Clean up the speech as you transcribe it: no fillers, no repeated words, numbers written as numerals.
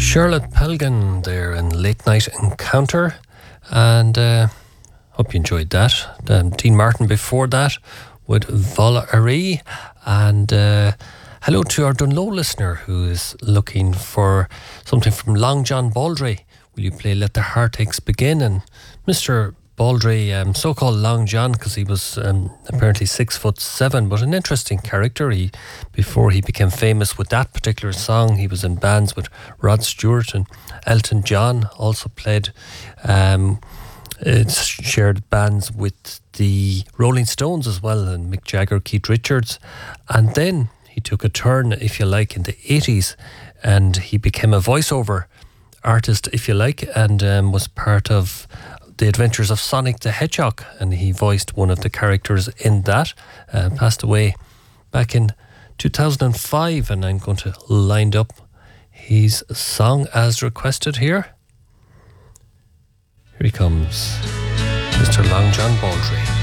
Charlotte Pelgan there in Late Night Encounter, and hope you enjoyed that. Dean Martin before that with Vola Ari, and hello to our Dunlow listener who is looking for something from Long John Baldry. Will you play Let the Heartaches Begin? And Mr. Baldry, so-called Long John because he was apparently 6'7", but an interesting character. Before he became famous with that particular song, he was in bands with Rod Stewart and Elton John. Also played, shared bands with the Rolling Stones as well, and Mick Jagger, Keith Richards. And then he took a turn, if you like, in the 80s, and he became a voiceover artist, if you like, and was part of The Adventures of Sonic the Hedgehog, and he voiced one of the characters in that. Passed away back in 2005, and I'm going to line up his song as requested here. Here he comes, Mr. Long John Baldry.